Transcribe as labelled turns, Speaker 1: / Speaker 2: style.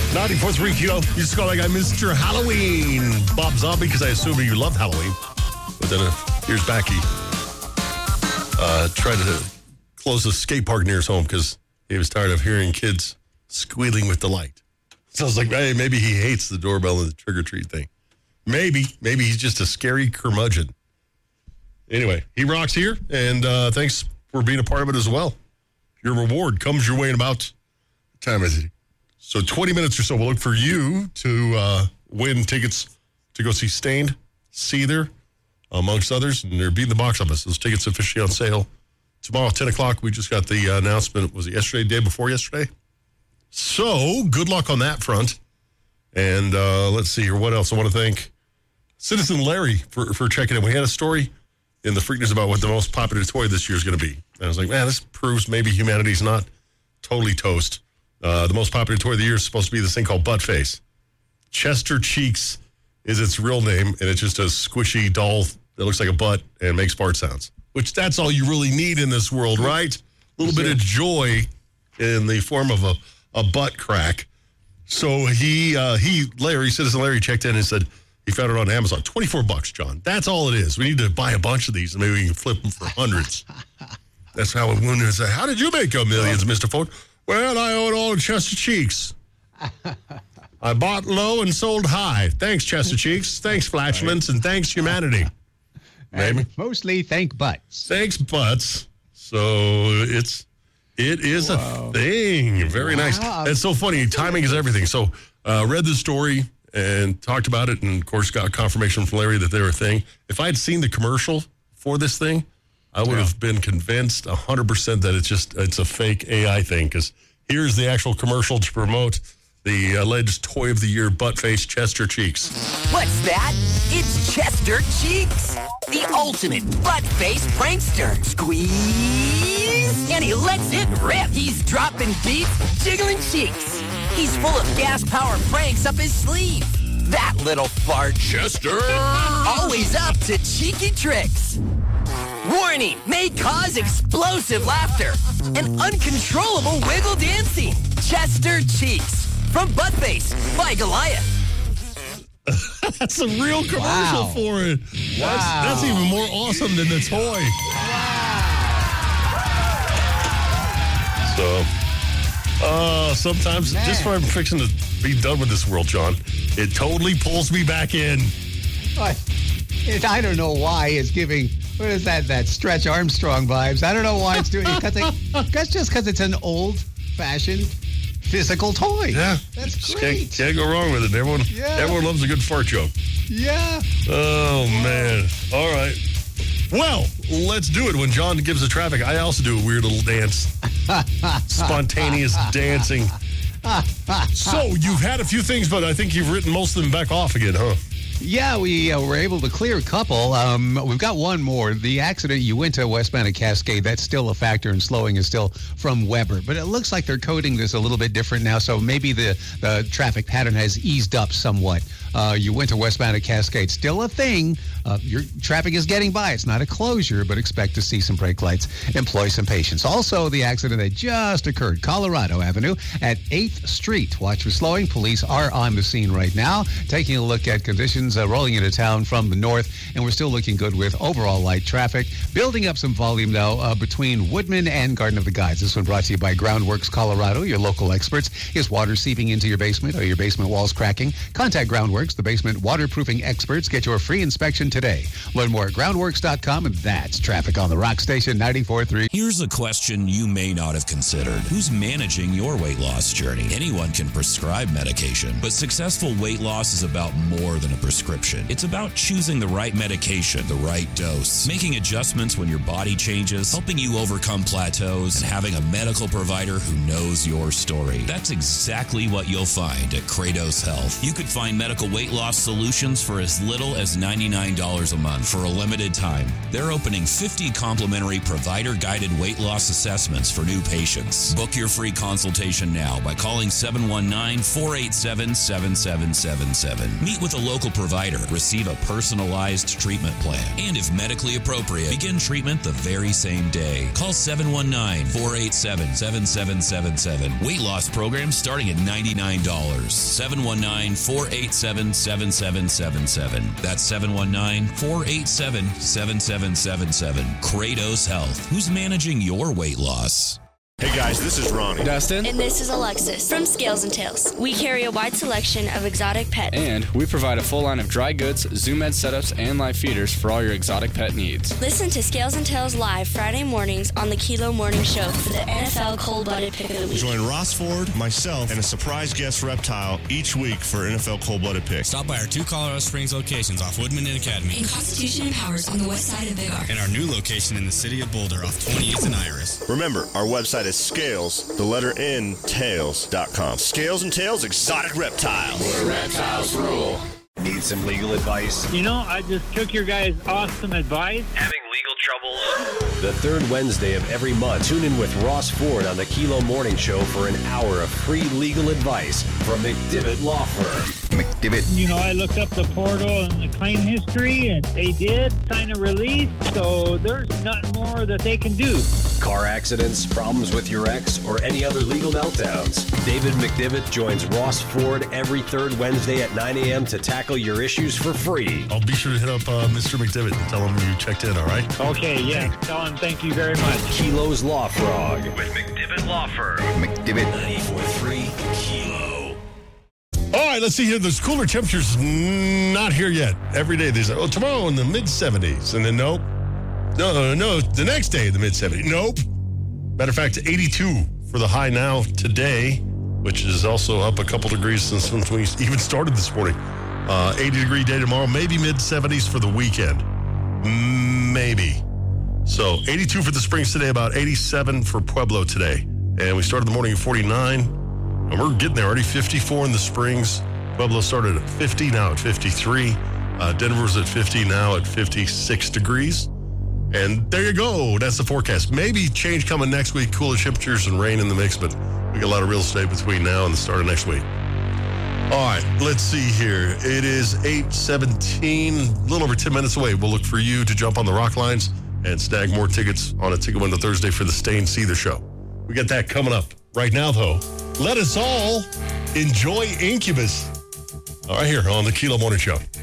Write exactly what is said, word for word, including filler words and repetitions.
Speaker 1: ninety-four point three Kilo. You just call that guy Mister Halloween. Bob Zombie, because I assume you love Halloween. But then uh, here's back. He uh, tried to close the skate park near his home because he was tired of hearing kids squealing with delight. So I was like, hey, maybe he hates the doorbell and the trick-or-treat thing. Maybe. Maybe he's just a scary curmudgeon. Anyway, he rocks here, and uh, thanks for being a part of it as well. Your reward comes your way in about, what time is it? So twenty minutes or so, we'll look for you to uh, win tickets to go see Stained, Seether, amongst others, and they're beating the box office. Those tickets officially on sale tomorrow, ten o'clock. We just got the uh, announcement. Was it yesterday, day before yesterday? So good luck on that front. And uh, let's see here. What else? I want to thank Citizen Larry for, for checking in. We had a story in the Freakness about what the most popular toy this year is going to be. And I was like, man, this proves maybe humanity's not totally toast. Uh, the most popular toy of the year is supposed to be this thing called Butt Face. Chester Cheeks is its real name, and it's just a squishy doll that looks like a butt and makes fart sounds, which that's all you really need in this world, right? A little bit of joy in the form of a, a butt crack. So he, uh, he, Larry, Citizen Larry checked in and said he found it on Amazon. twenty-four bucks, John. That's all it is. We need to buy a bunch of these and maybe we can flip them for hundreds. That's how it went. Say, how did you make your millions, Mister Ford? Well, I owe it all to Chester Cheeks. I bought low and sold high. Thanks, Chester Cheeks. Thanks, Flatchmans, and thanks, humanity. Maybe.
Speaker 2: Mostly thank butts.
Speaker 1: Thanks, butts. So it's it is Whoa. a thing. Very wow. nice. It's so funny. Timing is everything. So uh, read the story and talked about it, and of course got confirmation from Larry that they were a thing. If I had seen the commercial for this thing, I would yeah. have been convinced one hundred percent that it's just it's a fake A I thing, because here's the actual commercial to promote the alleged toy of the year, butt face Chester Cheeks.
Speaker 3: What's that? It's Chester Cheeks, the ultimate butt face prankster. Squeeze, and he lets it rip. He's dropping beats, jiggling cheeks. He's full of gas-powered pranks up his sleeve. That little fart.
Speaker 1: Chester!
Speaker 3: Always up to cheeky tricks. Warning, may cause explosive laughter and uncontrollable wiggle dancing. Chester Cheeks from Buttface by Goliath.
Speaker 1: That's a real commercial
Speaker 2: wow.
Speaker 1: for it. Wow. That's, that's even more awesome than the toy. Wow. So, uh, sometimes Man. just when I'm fixing to be done with this world, John, it totally pulls me back in.
Speaker 2: What? It, I don't know why it's giving, what is that, that Stretch Armstrong vibes. I don't know why it's doing it. Cause it that's just because it's an old-fashioned physical toy.
Speaker 1: Yeah.
Speaker 2: That's
Speaker 1: great.
Speaker 2: great.
Speaker 1: Can't, can't go wrong with it. Everyone, yeah. everyone loves a good fart joke.
Speaker 2: Yeah.
Speaker 1: Oh, man. All right. Well, let's do it. When John gives the traffic, I also do a weird little dance. Spontaneous dancing. So, you've had a few things, but I think you've written most of them back off again, huh?
Speaker 2: Yeah, we uh, were able to clear a couple. Um, we've got one more. The accident, you went to westbound at Cascade. That's still a factor, and slowing is still from Weber. But it looks like they're coding this a little bit different now, so maybe the, the traffic pattern has eased up somewhat. Uh, you went to westbound at Cascade. Still a thing. Uh, your traffic is getting by. It's not a closure, but expect to see some brake lights. Employ some patience. Also, the accident that just occurred, Colorado Avenue at eighth Street. Watch for slowing. Police are on the scene right now, taking a look at conditions uh, rolling into town from the north, and we're still looking good with overall light traffic. Building up some volume, though, uh, between Woodman and Garden of the Gods. This one brought to you by Groundworks Colorado, your local experts. Is water seeping into your basement or your basement walls cracking? Contact Groundworks, the basement waterproofing experts. Get your free inspection today. Learn more at groundworks dot com, and that's traffic on the Rock Station ninety-four point three.
Speaker 4: Here's a question you may not have considered. Who's managing your weight loss journey? Anyone can prescribe medication, but successful weight loss is about more than a prescription. It's about choosing the right medication, the right dose, making adjustments when your body changes, helping you overcome plateaus, and having a medical provider who knows your story. That's exactly what you'll find at Kratos Health. You could find medical weight loss solutions for as little as ninety-nine dollars a month for a limited time. They're opening fifty complimentary provider-guided weight loss assessments for new patients. Book your free consultation now by calling seven one nine, four eight seven, seven seven seven seven. Meet with a local provider, receive a personalized treatment plan, and if medically appropriate, begin treatment the very same day. Call seven one nine, four eight seven, seven seven seven seven. Weight loss program starting at ninety-nine dollars. seven one nine, four eight seven, seven seven seven seven. That's seven one nine, four eight seven, seven seven seven seven. Kratos Health. Who's managing your weight loss?
Speaker 5: Hey guys, this is Ronnie.
Speaker 6: Dustin.
Speaker 7: And this is Alexis from Scales and Tails. We carry a wide selection of exotic pets.
Speaker 6: And we provide a full line of dry goods, Zoom Ed setups, and live feeders for all your exotic pet needs.
Speaker 7: Listen to Scales and Tails live Friday mornings on the Kilo Morning Show for the N F L Cold-Blooded Pick of the Week.
Speaker 5: Join Ross Ford, myself, and a surprise guest reptile each week for N F L Cold-Blooded Pick.
Speaker 8: Stop by our two Colorado Springs locations off Woodman and Academy.
Speaker 9: In Constitution and Powers on the west side of Big R.
Speaker 8: And our new location in the city of Boulder off twentieth and Iris.
Speaker 5: Remember, our website is Scales, the letter N, tails dot com. Scales and Tails Exotic Reptiles.
Speaker 10: Where reptiles rule.
Speaker 11: Need some legal advice?
Speaker 12: You know, I just took your guys' awesome advice.
Speaker 11: Having legal troubles? The third Wednesday of every month, tune in with Ross Ford on the Kilo Morning Show for an hour of free legal advice from McDivitt Law Firm.
Speaker 13: McDivitt.
Speaker 12: You know, I looked up the portal and the claim history, and they did sign a release, so there's nothing more that they can do.
Speaker 11: Car accidents, problems with your ex, or any other legal meltdowns. David McDivitt joins Ross Ford every third Wednesday at nine a.m. to tackle your issues for free.
Speaker 1: I'll be sure to hit up uh, Mister McDivitt and tell him you checked in, all right?
Speaker 12: Okay, yeah. Tell him thank you very much.
Speaker 11: Kilo's Law Frog with McDivitt Law Firm.
Speaker 13: McDivitt.
Speaker 11: ninety-four point three Kilo.
Speaker 1: All right, let's see here. Those cooler temperatures not here yet. Every day they say, oh, tomorrow in the mid seventies. And then nope. No, no, the next day in the mid seventies. Nope. Matter of fact, eighty-two for the high now today, which is also up a couple degrees since when we even started this morning. Uh, eighty degree day tomorrow, maybe mid seventies for the weekend. Maybe. So eighty-two for the Springs today, about eighty-seven for Pueblo today. And we started the morning at forty-nine. And we're getting there already. fifty-four in the Springs. Pueblo started at fifty, now at fifty-three. Uh, Denver's at fifty, now at fifty-six degrees. And there you go. That's the forecast. Maybe change coming next week. Cooler temperatures and rain in the mix, but we got a lot of real estate between now and the start of next week. All right, let's see here. It is eight seventeen, a little over ten minutes away. We'll look for you to jump on the rock lines and snag more tickets on a Ticket Window Thursday for the Stay and See the show. We got that coming up. Right now, though, let us all enjoy Incubus. All right, here on the Kilo Morning Show.